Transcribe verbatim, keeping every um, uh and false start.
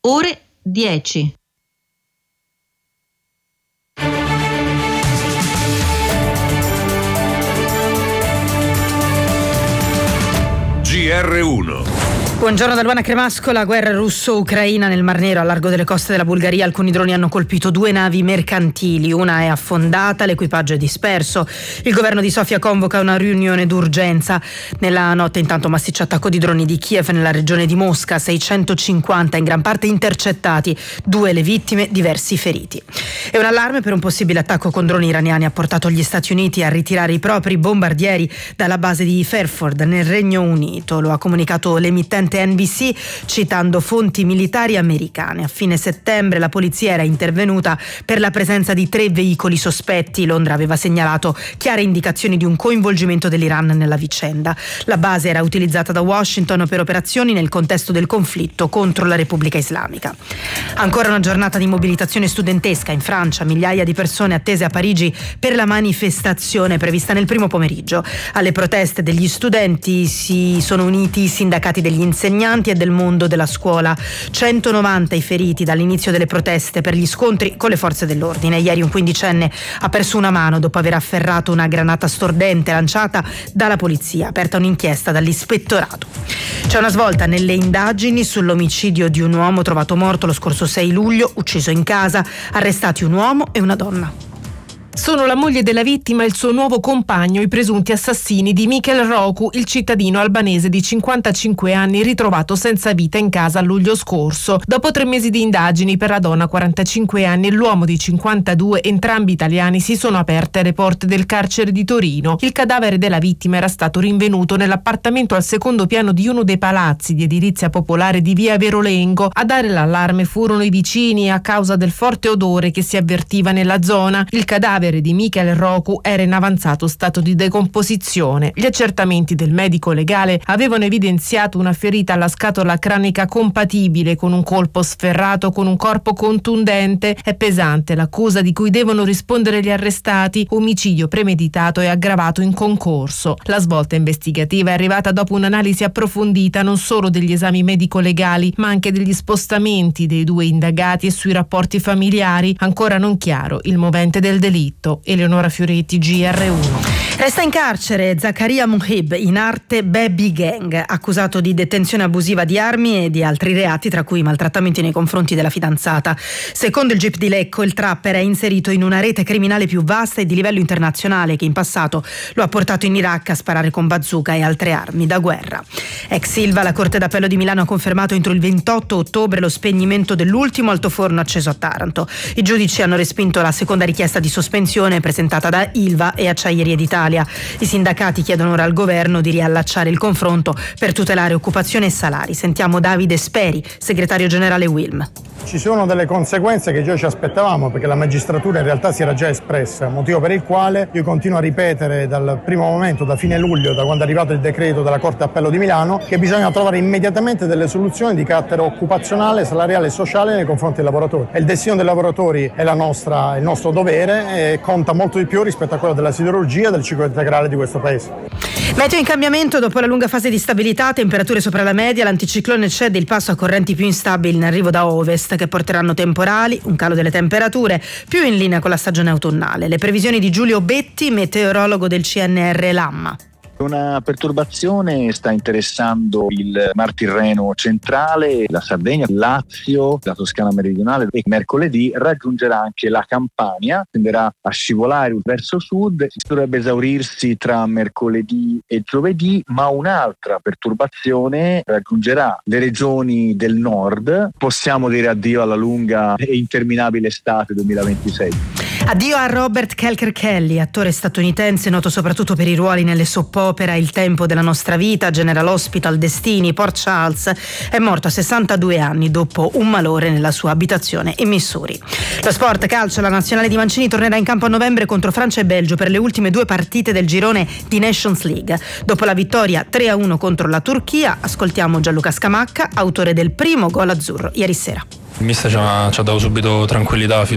ore dieci. G R uno. Buongiorno da Luana Cremasco. La guerra russo-ucraina nel Mar Nero, a largo delle coste della Bulgaria. Alcuni droni hanno colpito due navi mercantili, una è affondata, l'equipaggio è disperso. Il governo di Sofia convoca una riunione d'urgenza. Nella notte intanto massiccio attacco di droni di Kiev nella regione di Mosca, seicentocinquanta in gran parte intercettati, due le vittime, diversi feriti. E un allarme per un possibile attacco con droni iraniani ha portato gli Stati Uniti a ritirare i propri bombardieri dalla base di Fairford nel Regno Unito. Lo ha comunicato l'emittente N B C citando fonti militari americane. A fine settembre la polizia era intervenuta per la presenza di tre veicoli sospetti. Londra aveva segnalato chiare indicazioni di un coinvolgimento dell'Iran nella vicenda. La base era utilizzata da Washington per operazioni nel contesto del conflitto contro la Repubblica Islamica. Ancora una giornata di mobilitazione studentesca in Francia, migliaia di persone attese a Parigi per la manifestazione prevista nel primo pomeriggio. Alle proteste degli studenti si sono uniti i sindacati degli insegnanti e del mondo della scuola. centonovanta i feriti dall'inizio delle proteste per gli scontri con le forze dell'ordine. Ieri un quindicenne ha perso una mano dopo aver afferrato una granata stordente lanciata dalla polizia, aperta un'inchiesta dall'ispettorato. C'è una svolta nelle indagini sull'omicidio di un uomo trovato morto lo scorso sei luglio, ucciso in casa, arrestati un uomo e una donna. Sono la moglie della vittima e il suo nuovo compagno, i presunti assassini di Mikel Roku, il cittadino albanese di cinquantacinque anni ritrovato senza vita in casa a luglio scorso. Dopo tre mesi di indagini per la donna quarantacinque anni e l'uomo di cinquantadue, entrambi italiani, si sono aperte le porte del carcere di Torino. Il cadavere della vittima era stato rinvenuto nell'appartamento al secondo piano di uno dei palazzi di edilizia popolare di via Verolengo. A dare l'allarme furono i vicini a causa del forte odore che si avvertiva nella zona. Il cadavere di Mikel Roku era in avanzato stato di decomposizione. Gli accertamenti del medico legale avevano evidenziato una ferita alla scatola cranica compatibile con un colpo sferrato con un corpo contundente. È pesante l'accusa di cui devono rispondere gli arrestati: omicidio premeditato e aggravato in concorso. La svolta investigativa è arrivata dopo un'analisi approfondita non solo degli esami medico-legali, ma anche degli spostamenti dei due indagati e sui rapporti familiari. Ancora non chiaro il movente del delitto. Eleonora Fioretti, G R uno. Resta in carcere Zakaria Muhib, in arte Baby Gang, accusato di detenzione abusiva di armi e di altri reati, tra cui maltrattamenti nei confronti della fidanzata. Secondo il G I P di Lecco, il trapper è inserito in una rete criminale più vasta e di livello internazionale che in passato lo ha portato in Iraq a sparare con bazooka e altre armi da guerra. Ex Silva, la Corte d'Appello di Milano ha confermato entro il ventotto ottobre lo spegnimento dell'ultimo altoforno acceso a Taranto. I giudici hanno respinto la seconda richiesta di sospensione presentata da Ilva e Acciaierie d'Italia. I sindacati chiedono ora al governo di riallacciare il confronto per tutelare occupazione e salari. Sentiamo Davide Speri, segretario generale U I L M. Ci sono delle conseguenze che già ci aspettavamo, perché la magistratura in realtà si era già espressa, motivo per il quale io continuo a ripetere dal primo momento, da fine luglio, da quando è arrivato il decreto della Corte d'Appello di Milano, che bisogna trovare immediatamente delle soluzioni di carattere occupazionale, salariale e sociale nei confronti dei lavoratori. E il destino dei lavoratori è la nostra, il nostro dovere e conta molto di più rispetto a quello della siderurgia e del ciclo integrale di questo paese. Meteo in cambiamento dopo la lunga fase di stabilità, temperature sopra la media, l'anticiclone cede il passo a correnti più instabili in arrivo da ovest che porteranno temporali, un calo delle temperature più in linea con la stagione autunnale. Le previsioni di Giulio Betti, meteorologo del C N R Lamma. Una perturbazione sta interessando il Mar Tirreno centrale, la Sardegna, il Lazio, la Toscana meridionale e mercoledì raggiungerà anche la Campania, tenderà a scivolare verso sud, dovrebbe esaurirsi tra mercoledì e giovedì, ma un'altra perturbazione raggiungerà le regioni del nord. Possiamo dire addio alla lunga e interminabile estate duemilaventisei. Addio a Robert Kelker Kelly, attore statunitense noto soprattutto per i ruoli nelle soap opera Il tempo della nostra vita, General Hospital, Destini, Port Charles. È morto a sessantadue anni dopo un malore nella sua abitazione in Missouri. Lo sport calcio, la nazionale di Mancini tornerà in campo a novembre contro Francia e Belgio per le ultime due partite del girone di Nations League. Dopo la vittoria tre a uno contro la Turchia, ascoltiamo Gianluca Scamacca, autore del primo gol azzurro ieri sera. Il mister ci ha, ci ha dato subito tranquillità,